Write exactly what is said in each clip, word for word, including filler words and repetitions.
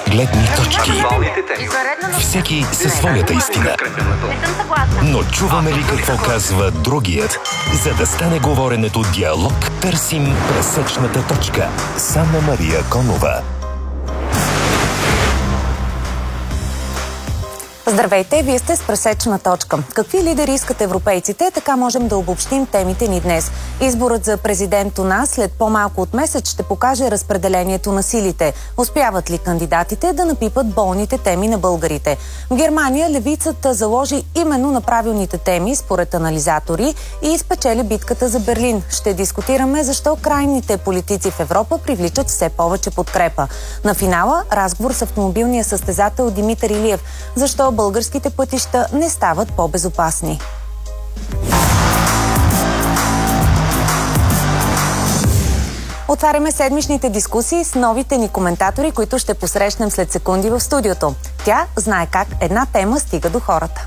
гледни точки. Всеки със своята истина. Но чуваме ли какво казва другият? За да стане говоренето диалог, търсим пресечната точка. с Анна-Мария Конова. Здравейте, вие сте с пресечна точка. Какви лидери искат европейците? Така можем да обобщим темите ни днес. Изборът за президент у нас след по-малко от месец ще покаже разпределението на силите. Успяват ли кандидатите да напипат болните теми на българите? В Германия левицата заложи именно на правилните теми, според анализатори, и изпечели битката за Берлин. Ще дискутираме защо крайните политици в Европа привличат все повече подкрепа. На финала разговор с автомобилния състезател Димитър Илиев. Защо българските пътища не стават по-безопасни? Отваряме седмичните дискусии с новите ни коментатори, които ще посрещнем след секунди в студиото. Тя знае как една тема стига до хората.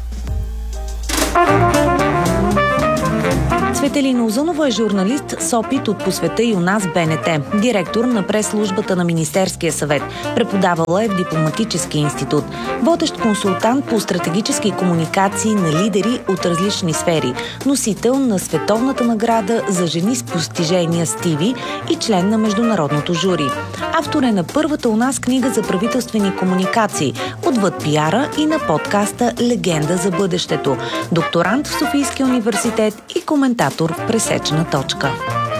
Цветелина Узунова е журналист с опит от По света и у нас БНТ, директор на прес-службата на Министерския съвет, преподавала е в Дипломатически институт, водещ консултант по стратегически комуникации на лидери от различни сфери, носител на Световната награда за жени с постижения Стиви и член на международното жури. Автор е на първата у нас книга за правителствени комуникации, отвъд пиара и на подкаста Легенда за бъдещето, докторант в Софийския университет и коментатор в Пресечна точка.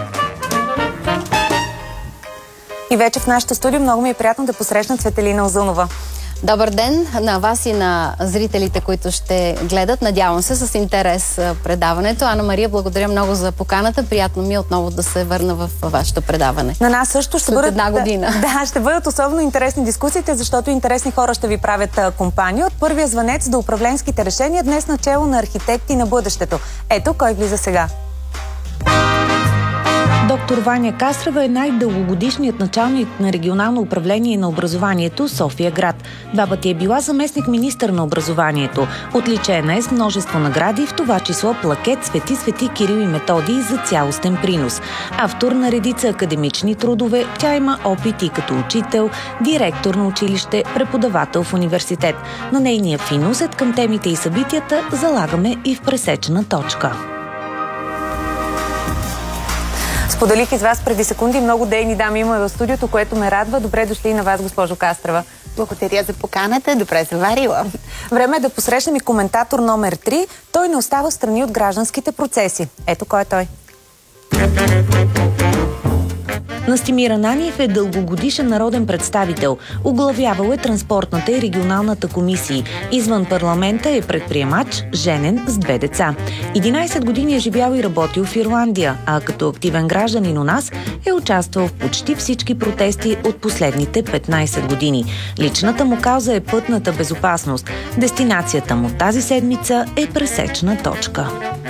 И вече в нашото студио много ми е приятно да посрещна Цветелина Узунова. Добър ден на вас и на зрителите, които ще гледат. Надявам се с интерес предаването. Анна-Мария, благодаря много за поканата. Приятно ми е отново да се върна в вашето предаване. На нас също ще След бъдат една година. Да, ще бъдат особено интересни дискусиите, защото интересни хора ще ви правят компания. От първия звънец до управленските решения, днес начело на архитекти на бъдещето. Ето кой влиза сега. Доктор Ваня Кастрева е най-дългогодишният началник на регионално управление на образованието София град. Два пъти е била заместник-министър на образованието. Отличена е с множество награди, в това число плакет Свети Свети Кирил и Методий за цялостен принос. Автор на редица академични трудове, тя има опит и като учител, директор на училище, преподавател в университет. На нейния финусет към темите и събитията залагаме и в Пресечна точка. Споделих из вас преди секунди. Много дейни дами има в студиото, което ме радва. Добре дошли и на вас, госпожо Кастрева. Благодаря за поканата. Добре заварила. Време е да посрещнем и коментатор номер три. Той не остава страни от гражданските процеси. Ето кой е той. Настимир Ананиев е дългогодишен народен представител. Оглавявал е транспортната и регионалната комисии. Извън парламента е предприемач, женен с две деца. единайсет години е живял и работил в Ирландия, а като активен гражданин у нас е участвал в почти всички протести от последните петнайсет години. Личната му кауза е пътната безопасност. Дестинацията му тази седмица е Пресечна точка.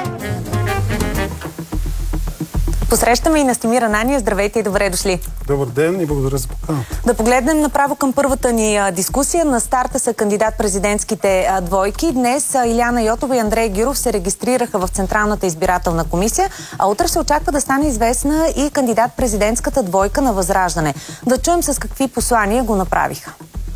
Посрещаме и Настимир Ананиев. Здравейте и добре дошли. Добър ден и благодаря за поканата. Да погледнем направо към първата ни а, дискусия. На старта са кандидат-президентските а, двойки. Днес а, Илияна Йотова и Андрей Гюров се регистрираха в Централната избирателна комисия, а утре се очаква да стане известна и кандидат-президентската двойка на Възраждане. Да чуем с какви послания го направиха.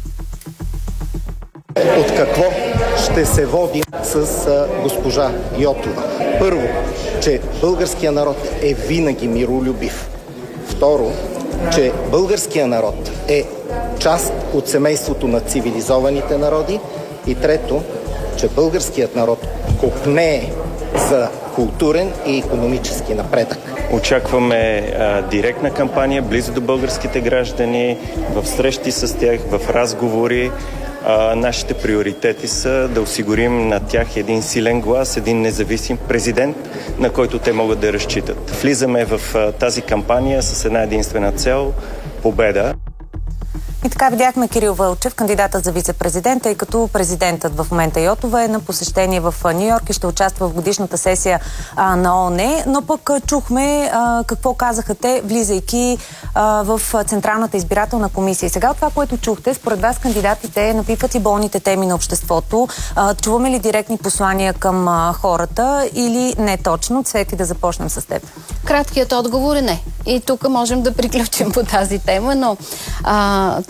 От какво ще се водим с а, госпожа Йотова? Първо, че българския народ е винаги миролюбив. Второ, че българския народ е част от семейството на цивилизованите народи. И трето, че българският народ копнее за културен и икономически напредък. Очакваме а, директна кампания близо до българските граждани, в срещи с тях, в разговори. А, нашите приоритети са да осигурим на тях един силен глас, един независим президент, на който те могат да разчитат. Влизаме в а, тази кампания с една единствена цел – победа. И така видяхме Кирил Вълчев, кандидата за вице-президент, тъй като президентът в момента Йотова е на посещение в Ню Йорк и ще участва в годишната сесия а, на ООН. Но пък а, чухме а, какво казаха те, влизайки а, в Централната избирателна комисия. И сега от това, което чухте, според вас кандидатите напипват и болните теми на обществото. А, чуваме ли директни послания към а, хората или не точно? Цвети, да започнем с теб. Краткият отговор е не. И тук можем да приключим по тази тема, но а,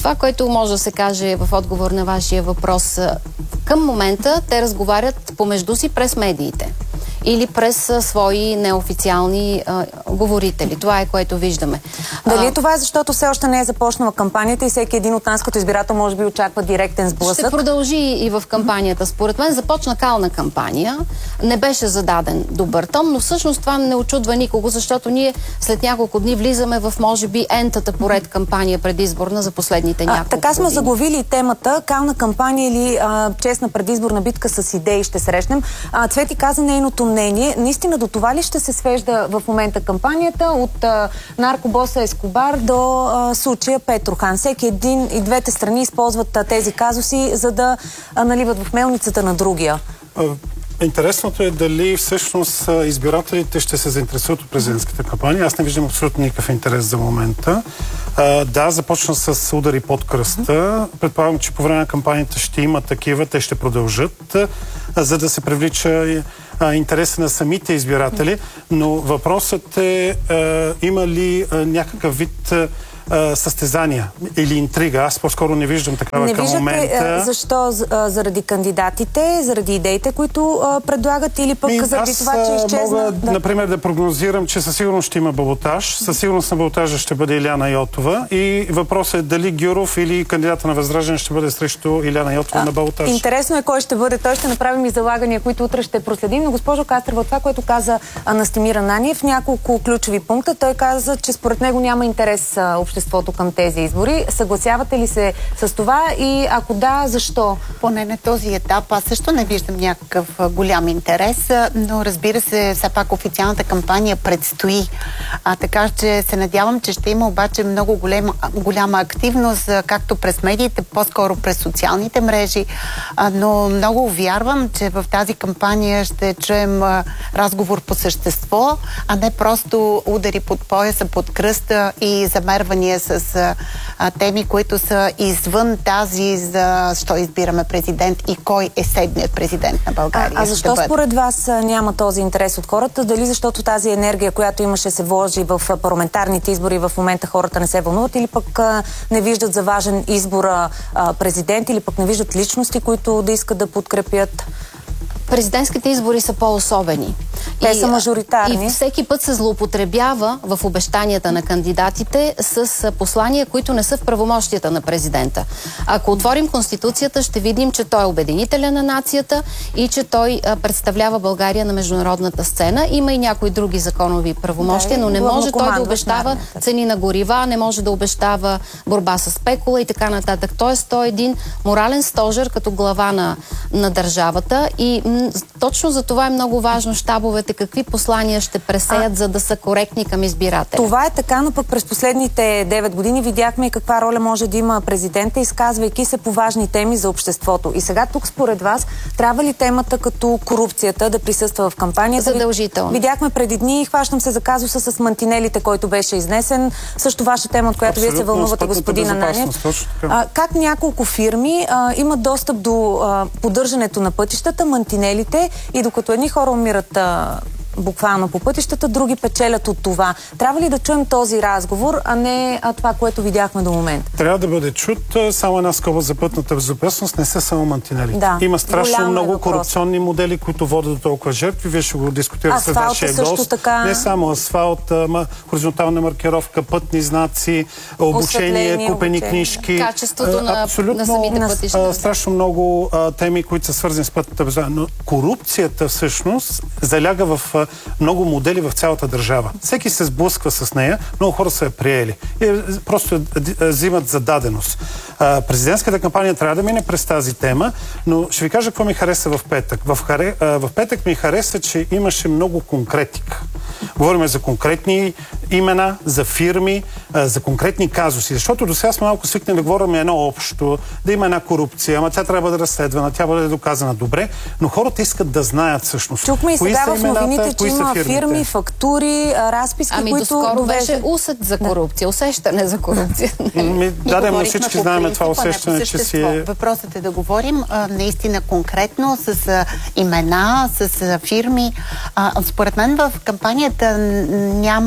Това, което може да се каже в отговор на вашия въпрос, към момента те разговарят помежду си през медиите или през а, свои неофициални а, говорители. Това е, което виждаме. Дали а, това е защото все още не е започнала кампанията и всеки един от нас като избирател може би очаква директен сблъсък? Ще продължи и в кампанията. Според мен започна кална кампания. Не беше зададен добър тон, но всъщност това не очудва никого, защото ние след няколко дни влизаме в, може би, ентата поред кампания предизборна за последните няколко а, Така сме години. заглавили темата кална кампания или а, честна предизборна битка с идеи ще срещнем. А, Цвети каза нейното мнение. Наистина до това ли ще се свежда в момента кампанията от а, наркобоса Ескобар до а, случая Петрохан? Всеки един и двете страни използват а, тези казуси, за да а, наливат в мелницата на другия. Интересното е дали всъщност избирателите ще се заинтересуват от президентската кампания. Аз не виждам абсолютно никакъв интерес за момента. А, да, започна с удари под кръста. Предполагам, че по време на кампанията ще има такива, те ще продължат, а, за да се привлича а, интереса на самите избиратели. Но въпросът е, а, има ли а, някакъв вид а, състезания или интрига. Аз по-скоро не виждам такава не към виждате, момента. Защо? Заради кандидатите, заради идеите, които а, предлагат или пък Ми, заради аз, това, че изчезна? мога, да. например, да прогнозирам, че със сигурност ще има балотаж. Със сигурност на балотажа ще бъде Иляна Йотова и въпросът е дали Гюров или кандидата на Възраждане ще бъде срещу Иляна Йотова а, на балотаж. Интересно е кой ще бъде. Той ще направим и залагания, които утре ще проследим. Но госпожо Кастрева, това, което каза Настимир Ананиев, няколко ключови пункта. Той каза, че според него няма интерес а, обществото към тези избори. Съгласявате ли се с това и ако да, защо? Поне на този етап аз също не виждам някакъв голям интерес, но разбира се, все пак официалната кампания предстои. А, така че се надявам, че ще има обаче много голема, голяма активност, както през медиите, по-скоро през социалните мрежи, а, но много вярвам, че в тази кампания ще чуем а, разговор по същество, а не просто удари под пояса, под кръста и замервания с а, теми, които са извън тази за що избираме президент и кой е седмият президент на България. А, а защо според вас няма този интерес от хората? Дали защото тази енергия, която имаше, се вложи в парламентарните избори, в момента хората не се вълнуват или пък а, не виждат за важен избора а, президент или пък не виждат личности, които да искат да подкрепят? Президентските избори са по-особени. Те и, са мажоритарни. И всеки път се злоупотребява в обещанията на кандидатите с послания, които не са в правомощията на президента. Ако отворим Конституцията, ще видим, че той е обединителя на нацията и че той а, представлява България на международната сцена. Има и някои други законови правомощия, но не може той да обещава цени на горива, не може да обещава борба с спекула и така нататък. Тоест, той е един морален стожер като глава на, на държавата и м- точно за това е много важно щабовете какви послания ще пресеят, а, за да са коректни към избирателя. Това е така, но пък през последните девет години видяхме и каква роля може да има президента, изказвайки се по важни теми за обществото. И сега тук според вас трябва ли темата като корупцията да присъства в кампанията? Задължително. Видяхме преди дни, хващам се за казуса с мантинелите, който беше изнесен. Също ваша тема, от която абсолютно, вие се вълнувате, господин Ананиев. А, как няколко фирми а, имат достъп до а, поддържането на пътищата, мантинелите и докато едни хора умират а, буквално по пътищата, други печелят от това. Трябва ли да чуем този разговор, а не а, това, което видяхме до момента? Трябва да бъде чут. Само една скоба за пътната безопасност не са само мантинелите. Да. Има страшно Голям много въпрос. корупционни модели, които водят до толкова жертви. Вие ще го дискутирате с вашия гост. Така... Не само асфалт, ма, хоризонтална маркировка, пътни знаци, обучение, купени обучение. книжки. Качеството на, абсолютно, на самите пътища. Страшно много а, теми, които са свързани с пътната безопасност. Но корупцията всъщност заляга в а, много модели в цялата държава. Всеки се сблъсква с нея, много хора са я приели. И просто взимат за даденост. А, президентската кампания трябва да мине през тази тема, но ще ви кажа какво ми хареса в петък. В, харе, а, в петък ми хареса, че имаше много конкретика. Говорим за конкретни имена, за фирми, а, за конкретни казуси. Защото до сега сме малко свикнали да говорим едно общо, да има една корупция, ама тя трябва да разследвана, тя бъде доказана добре, но хората искат да знаят всъщност. Чухме и сега в новините, че има фирмите. Фирми, фактури, разписки, ами, които... Ами доскоро довежда... беше усет за корупция, усещане за корупция. Ми, да, да, но всички знаем това усещане, че си е... Въпросът е да говорим а, наистина конкретно с а, имена, с а, фирми. А, според мен в кампанията няма и не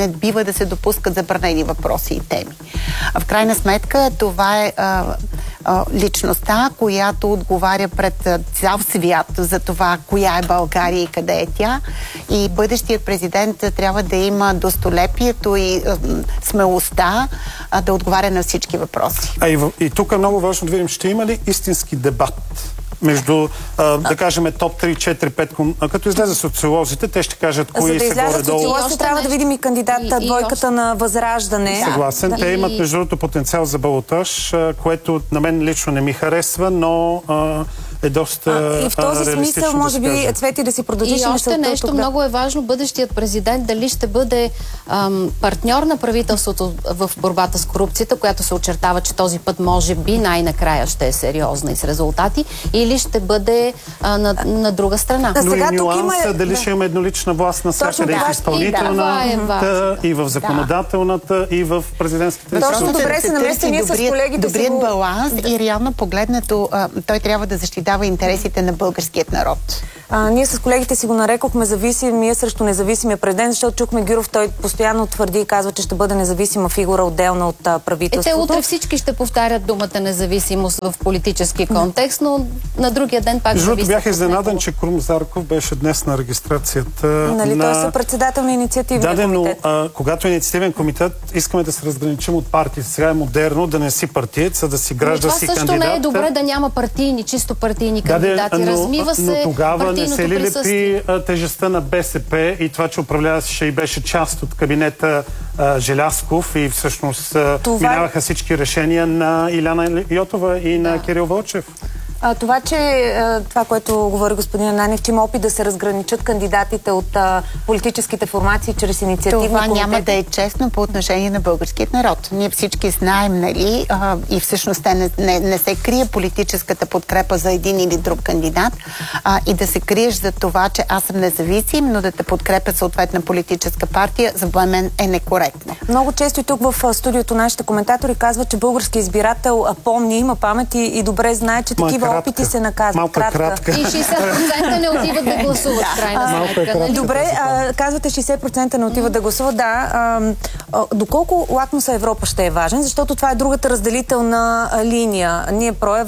не бива да се допускат забранени въпроси и теми. А в крайна сметка това е а, а, личността, която отговаря пред цял свят за това коя е България и къде е тя. И бъдещият президент трябва да има достолепието и а, смелостта а, да отговаря на всички въпроси. А и, и тук е много важно да видим, ще има ли истински дебат между, а, да кажем, топ три, четири, пет, като излезе социолозите, те ще кажат кои са горе-долу. За да излязат социолозите, трябва да видим и кандидата, и, двойката и още... на Възраждане. Съгласен. Да. Те имат, между другото, потенциал за балотаж, което на мен лично не ми харесва, но а, е доста а, и в този смисъл, може да би, Цвети, да си продължиш. И още нещо тук, много е важно, бъдещият президент дали ще бъде ам, партньор на правителството в борбата с корупцията, която се очертава, че този път може би най-накрая ще е сериозна и с резултати, или ще бъде а, на, на друга страна. Но сега, и нюанса, има... дали да. ще имаме еднолична власт навсякъде и в изпълнителната, и, и в законодателната, да. и в президентските. Точно, добре се намести ние с колегите. Добрият го... баланс да. и реално погледнато а, той трябва да защитава интересите на българският народ. А, ние с колегите си го нарекохме зависимия срещу независимия президент, защото чухме Гюров, той постоянно твърди и казва, че ще бъде независима фигура отделна от а, правителството. Е, те утре всички ще повтарят думата независимост в политически контекст, но на другия ден пак зависи. Защото бях изненадан, че Крум Зарков беше днес на регистрацията. Нали, на... той е председател на инициативния да, комитет. Но а, когато е инициативен комитет, искаме да се разграничим от партиите. Сега е модерно да не си партиец, а да си граждански кандидат. Това също не е добре да няма партийни, чисто партийни кандидати. Да, но, Размива се но тогава не се ли присъствие. лепи тежестта на БСП и това, че управляваше и беше част от кабинета а, Желязков и всъщност а, това... минаваха всички решения на Иляна Йотова и на да. Кирил Вълчев? А, това, че това, което говори господин Ананиев, че има опит да се разграничат кандидатите от а, политическите формации чрез инициативни това комитети. Няма да е честно по отношение на българският народ. Ние всички знаем, нали, а, и всъщност те не, не, не се крие политическата подкрепа за един или друг кандидат, а, и да се криеш за това, че аз съм независим, но да те подкрепя съответна политическа партия, за мен е некоректно. Много често и тук в студиото нашите коментатори казват, че български избирател помни, има памет и, и добре знае, че такива опити се наказват. Малко е кратка. И шейсет процента не отиват да гласуват, крайна сметка. Добре, а, казвате шейсет процента не отиват да гласуват. Да, а, а, доколко лакмуса Европа ще е важен, защото това е другата разделителна линия. Ние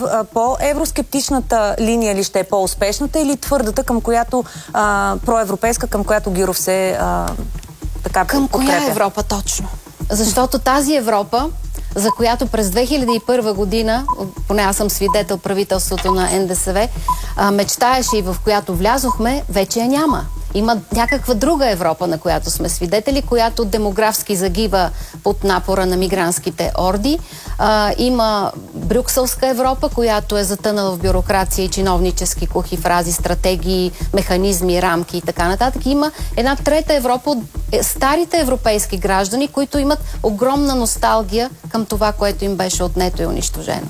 по-евроскептичната линия ли ще е по-успешната или твърдата, към която а, проевропейска, към която Гюров се а, така към подкрепя? Коя Европа точно? Защото тази Европа, за която през две хиляди и първа година, поне аз съм свидетел правителството на Н Д С В, мечтаеше и в която влязохме, вече я няма. Има някаква друга Европа, на която сме свидетели, която демографски загива под напора на мигрантските орди. А, има брюкселска Европа, която е затънала в бюрокрация и чиновнически кухи фрази, стратегии, механизми, рамки и така нататък. Има една трета Европа от старите европейски граждани, които имат огромна носталгия към това, което им беше отнето и унищожено.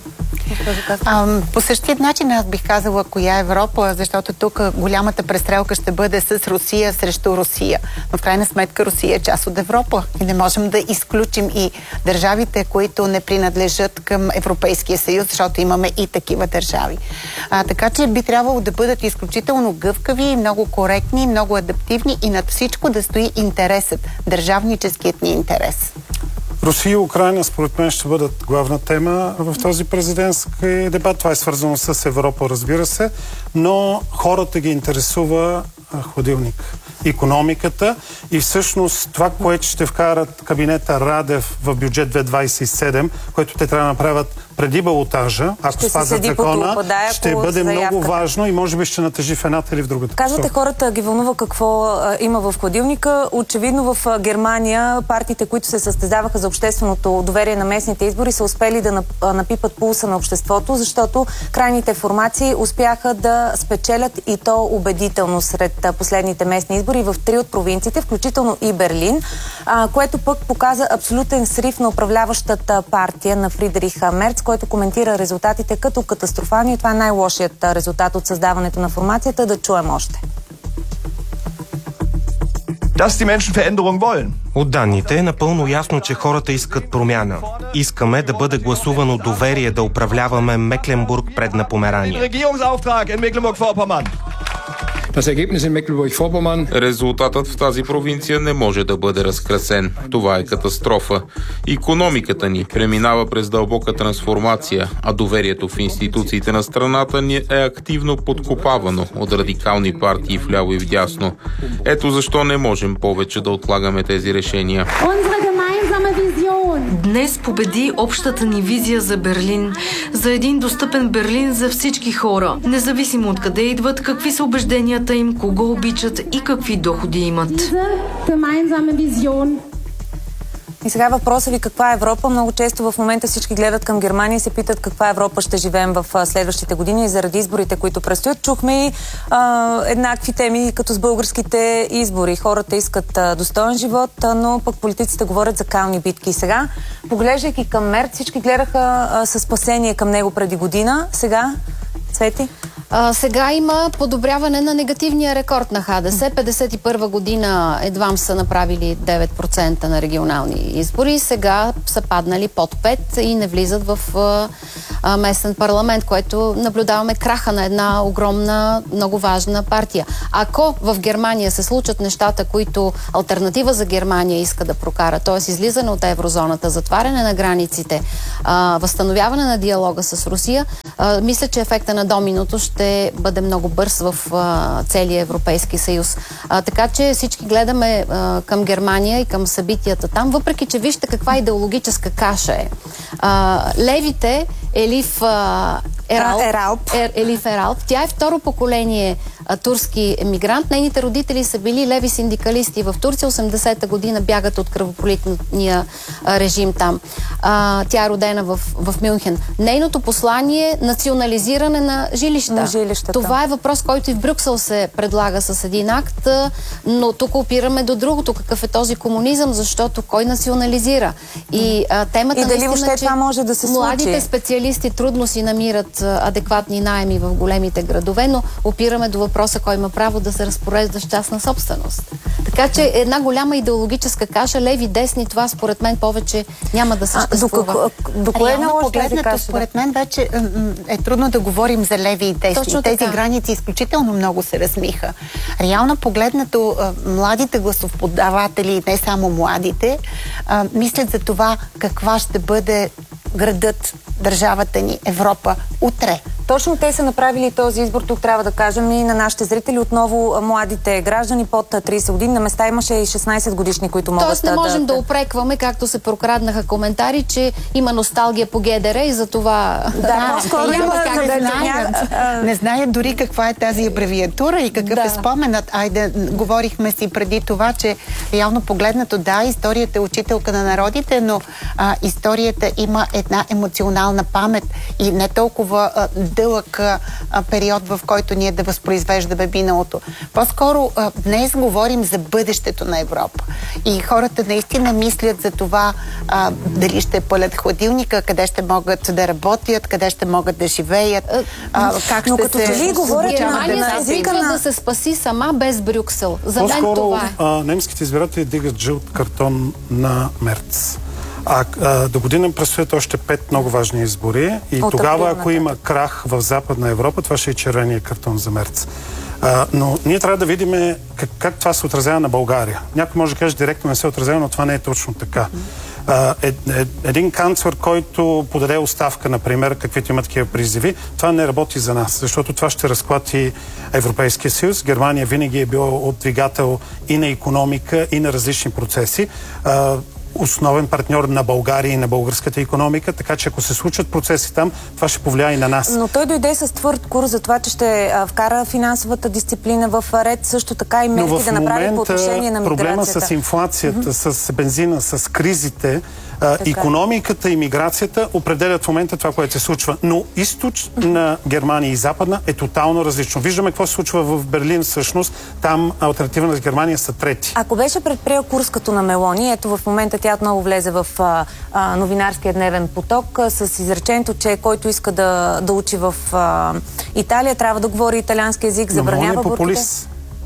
А, по същия начин аз бих казала коя е Европа, защото тук голямата престрелка ще бъде с Русия срещу Русия. Но в крайна сметка Русия е част от Европа и не можем да изключим и държавите, които не принадлежат към Европейския съюз, защото имаме и такива държави. А, така че би трябвало да бъдат изключително гъвкави, много коректни, много адаптивни и над всичко да стои интересът, държавническият ни интерес. Русия и Украйна, според мен, ще бъдат главна тема в този президентски дебат. Това е свързано с Европа, разбира се, но хората ги интересува хладилник. Икономиката и всъщност това, което ще вкарат кабинета Радев в бюджет две хиляди двадесет и седем, което те трябва да направят преди балотажа, ако ще спазват закона, ще бъде много важно и може би ще натежи в едната или в другата. Казвате, хората ги вълнува какво а, има в хладилника. Очевидно в а, Германия партиите, които се състезаваха за общественото доверие на местните избори, са успели да напипат пулса на обществото, защото крайните формации успяха да спечелят и то убедително сред а, последните местни избори в три от провинциите, включително и Берлин, а, което пък показа абсолютен срив на управляващата партия на Фридрих Мерц, който коментира резултатите като катастрофални. И това е най-лошият резултат от създаването на формацията. Да чуем още. От данните е напълно ясно, че хората искат промяна. Искаме да бъде гласувано доверие да управляваме Мекленбург предна Померания. Резултатът в тази провинция не може да бъде разкрасен. Това е катастрофа. Икономиката ни преминава през дълбока трансформация, а доверието в институциите на страната ни е активно подкопавано от радикални партии вляво и вдясно. Ето защо не можем повече да отлагаме тези решения. Днес победи общата ни визия за Берлин. За един достъпен Берлин за всички хора. Независимо от къде идват, какви са убежденията им, кого обичат и какви доходи имат. И сега въпросът ви каква е Европа? Много често в момента всички гледат към Германия и се питат каква Европа ще живеем в следващите години и заради изборите, които предстоят. Чухме и а, еднакви теми като с българските избори. Хората искат а, достоен живот, а, но пък политиците говорят за кални битки. И сега, поглеждайки към Мерц, всички гледаха а, със спасение към него преди година. Сега, Цвети? А, сега има подобряване на негативния рекорд на ХДС. петдесет и първа година едвам са направили девет процента на регионални избори. Сега са паднали под пет и не влизат в а, местен парламент, което наблюдаваме краха на една огромна, много важна партия. Ако в Германия се случат нещата, които алтернатива за Германия иска да прокара, т.е. излизане от еврозоната, затваряне на границите, а, възстановяване на диалога с Русия, а, мисля, че ефекта на доминото ще бъде много бърз в а, целия Европейски съюз. А, така че всички гледаме а, към Германия и към събитията там, въпреки че вижте каква идеологическа каша е. А, левите Елиф а, Ералп, Ералп. Ер, Елиф Ералп, тя е второ поколение а, турски емигрант. Нейните родители са били леви синдикалисти в Турция. осемдесета година бягат от кръвопролитния а, режим там. А, тя е родена в, в Мюнхен. Нейното послание е национализиране на жилища. На жилищата. Това е въпрос, който и в Брюксел се предлага с един акт, но тук опираме до другото. Какъв е този комунизъм, защото кой национализира? И а, темата и дали наистина, въобще това може да се случи? Младите специалисти трудно си намират адекватни наеми в големите градове, но опираме до въпроса кой има право да се разпорежда с частна собственост. Така че една голяма идеологическа каша, леви, десни, това според мен повече няма да съществува. До кое погледнато, според мен вече е трудно да говорим за леви и десни. Точно Тези така. граници изключително много се размиха. Реално погледнато, младите гласоподаватели, не само младите, мислят за това каква ще бъде градът, държавата ни, Европа, утре. Точно те са направили този избор, тук трябва да кажем и на нашите зрители, отново младите граждани под трийсет години. На места имаше и шестнайсет годишни, които могат да... Тоест не можем да, да упрекваме, както се прокраднаха коментари, че има носталгия по ГДР и за това... Да, по-скоро има как не знаят. Не знаят дори каква е тази абревиатура и какъв да. е споменът. Айде, говорихме си преди това, че реално погледнато, да, историята е учителка на народите, но а, историята има една емоционална памет и не толкова а, дълъг а, период, в който ние да възпроизвеждаме миналото. По-скоро а, днес говорим за бъдещето на Европа. И хората наистина мислят за това а, дали ще пълят хладилника, къде ще могат да работят, къде ще могат да живеят, а, как но ще като се... дали говорят Германия се опитва на... да се спаси сама без Брюксел. За мен това е. А, немските избиратели дигат жълт картон на Мерц. А, а до година предстоят още пет много важни избори и от тогава, ако има крах в Западна Европа, това ще е червения картон за Мерц. А, но ние трябва да видим как, как това се отразява на България. Някой може да каже директно не се отразява, но това не е точно така. А, е, е, един канцлер, който подаде оставка, например, каквито имат такива призиви, това не работи за нас, защото това ще разклати Европейския съюз. Германия винаги е била двигател и на икономика, и на различни процеси. А, основен партньор на България и на българската икономика, така че ако се случат процеси там, това ще повлияе и на нас. Но той дойде с твърд курс за това, че ще а, вкара финансовата дисциплина в ред, също така и мерки да направи по отношение на миграцията. Проблема с инфлацията, mm-hmm. с бензина, с кризите, а, икономиката и миграцията определят в момента това, което се случва. Но източна Германия и западна е тотално различно. Виждаме какво се случва в Берлин всъщност. Там алтернатива на Германия са трети. Ако беше предприел курс като на Мелони, ето в момента тя отново влезе в а, а, новинарския дневен поток а, с изречението, че който иска да, да учи в а, Италия, трябва да говори италиански език, забранява бурките.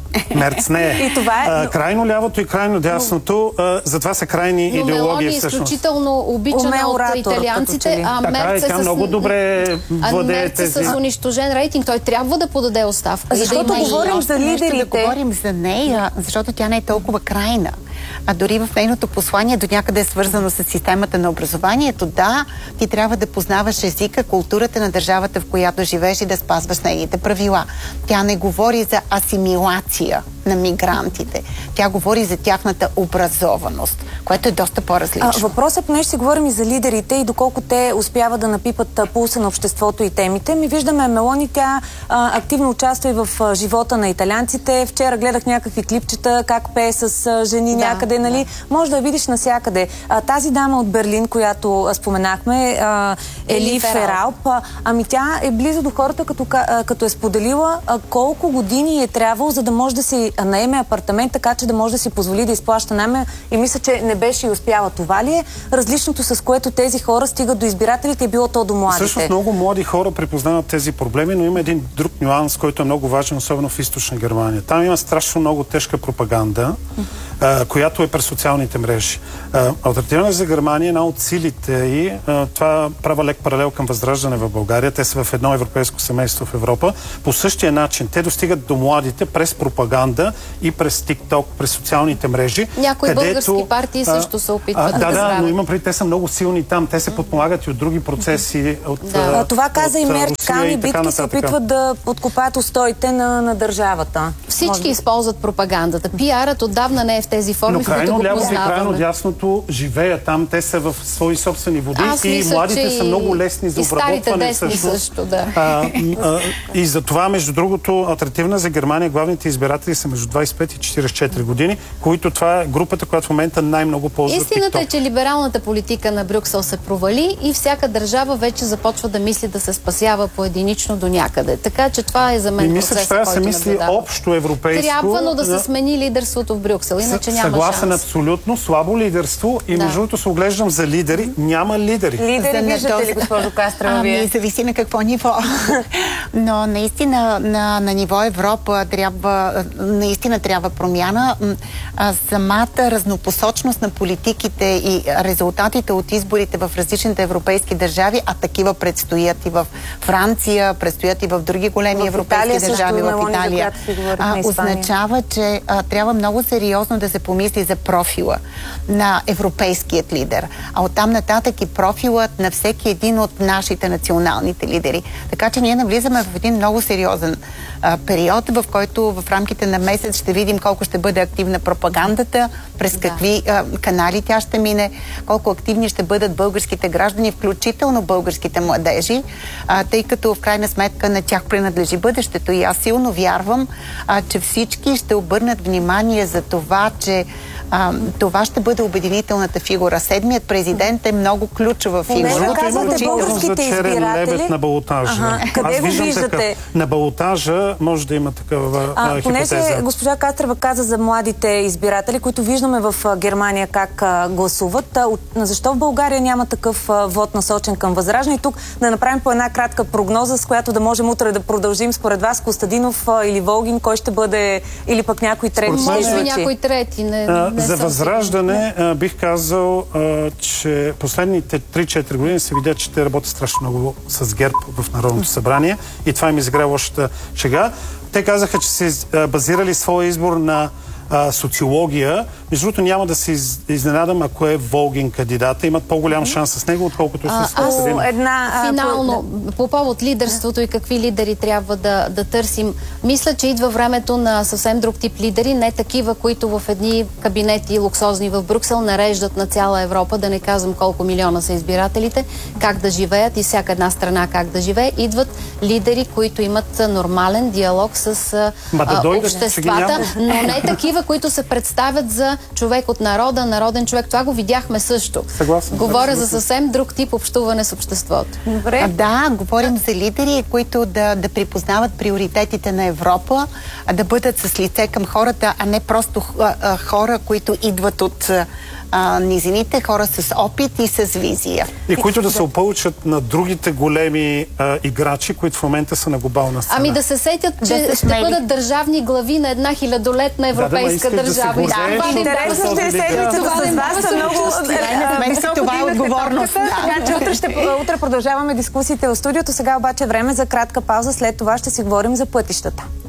Мерц не е. И това е... А, крайно лявото и крайно дясното, а, затова са крайни но идеологии всъщност. е изключително обичана от оратор, италианците, а така, Мерц е с... много добре владее Мерц е тези... с унищожен рейтинг. Той трябва да подаде оставка. Защото да има говорим и... за лидерите. Да говорим за нея, защото тя не е толкова крайна. А дори в нейното послание до някъде е свързано с системата на образованието. Да, ти трябва да познаваш езика, културата на държавата, в която живееш и да спазваш нейните правила. Тя не говори за асимилация на мигрантите. Тя говори за тяхната образованост, което е доста по-различно. Въпросът, понеже си говорим и за лидерите и доколко те успяват да напипат пулса на обществото и темите. Ми виждаме Мелони, тя а, активно участва и в а, живота на италианците. Вчера гледах някакви клипчета, как пее с а, жени да, някъде, нали? Да. Може да я видиш навсякъде. А, тази дама от Берлин, която а, споменахме, а, Ели Фералп, а, ами тя е близо до хората, като, а, като е споделила а, колко години е трябвало, за да може да си наеме апартамент, така че да може да си позволи да изплаща найма, и мисля, че не беше и успяла. Това ли е различното, с което тези хора стигат до избирателите, и било то до младите? Всъщност много млади хора припознават тези проблеми, но има един друг нюанс, който е много важен, особено в източна Германия. Там има страшно много тежка пропаганда, а, която е през социалните мрежи. Алтернативна за Германия, една от силите и а, това права лек паралел към Възраждане в България. Те са в едно европейско семейство в Европа. По същия начин те достигат до младите през пропаганда и през TikTok, през социалните мрежи. Някои където, български партии също се опитват а, да Да, да, но правят. има преди, те са много силни там. Те се подпомагат и от други процеси. От, да. а, това каза от, и Мерц. Кални битки се опитват да подкопаят устоите на, на държавата. Всички Може... използват пропагандата. Пиарът отдавна не е в тези форми, но крайно които го лявото и познаваме. крайно дясното живеят там. Те са в свои собствени води. Аз и мисля, младите са много лесни за и обработване. старите десни също, да. А, а, и за това, между другото, алтернативна за Германия, главните избиратели са между двадесет и пет и четиридесет и четири години, които това е групата, която в момента най-много ползва Истината TikTok. е, че либералната политика на Брюксел се провали и всяка държава вече започва да мисли да се спасява поединично до някъде. Така че това е за мен и мисля, процес, че трябва да се който мисли наблюдава. общо европейско. Трябва, но да се смени лидерството в Брюксел, иначе няма Съгласен шанс. абсолютно, слабо лидерство и Да. между другото се оглеждам за лидери. Няма лидери. Лидери виждате ли, госпожо Кастрева, вие? Ами, зависи на какво ниво. Но наистина на, на ниво Европа трябва, наистина трябва промяна. А, самата разнопосочност на политиките и резултатите от изборите в различните европейски държави, а такива предстоят и в Франция, предстоят и в други големи в европейски Италия държави, също, в Италия. А, означава, че а, трябва много сериозно да се помисли за профила на европейският лидер, а оттам нататък и профилът на всеки един от нашите националните лидери. Така че ние навлизаме в един много сериозен а, период, в който в рамките на месец ще видим колко ще бъде активна пропагандата, през Да. какви а, канали тя ще мине, колко активни ще бъдат българските граждани, включително българските младежи, а, тъй като в крайна сметка на тях принадлежи бъдещето. И аз силно вярвам, а, че всички ще обърнат внимание за това, че а, това ще бъде обединителната фигура. Седмият президент е много ключова фигура. Понеже казвате българските избиратели... на балотажа. Ага. Къде Аз го виждам виждате? Такъв. На балотажа може да има такава а, А, понеже хипотеза. госпожа Кастрева каза за младите избиратели, които виждаме в а, Германия как а, гласуват, а, от, защо в България няма такъв а, вод насочен към Възраждане? И тук да направим по една кратка прогноза, с която да можем утре да продължим. Според вас Костадинов а, или Волгин, кой ще бъде, или пък някой трети? Според Може би мен, някой трети. Не, а, не за съм Възраждане а, бих казал, а, че последните три-четири години се видя, че те работят страшно много с ГЕРБ в Народното събрание и това им изигра лошата шега. Те казаха, че са базирали своя избор на а, социология. Между другото, няма да се из, изненадам, ако е Волгин кандидата. Имат по-голям шанс с него, отколкото с Костадинов. Една, Финално, по повод лидерството и какви лидери трябва да, да търсим, мисля, че идва времето на съвсем друг тип лидери, не такива, които в едни кабинети луксозни в Брюксел нареждат на цяла Европа, да не казвам колко милиона са избирателите, как да живеят и всяка една страна как да живее. Идват лидери, които имат нормален диалог с Ма да а, дойдат, че ги обществата, няма. но не такива, такива, които се представят за човек от народа, народен човек. Това го видяхме също. Съгласен. Говоря за съвсем друг тип общуване с обществото. Добре. А, да, говорим за лидери, които да, да припознават приоритетите на Европа, а да бъдат с лице към хората, а не просто а, а, хора, които идват от а, низините, хора с опит и с визия. И които да се опълчат на другите големи а, играчи, които в момента са на глобална сцена. Ами да се сетят, че да ще бъдат държавни глави на една хилядолетна европейска да, да, държава. Да, да, да, интересно ще е седмицата с вас. Са много... Това е отговорност. Така че утре, ще, утре продължаваме дискусиите в студиото. Сега обаче време за кратка пауза. След това ще си говорим за пътищата.